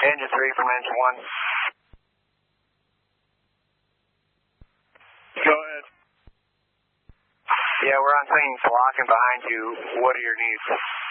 Engine 3 from engine 1. Go ahead. Yeah, we're on scene, blocking behind you. What are your needs?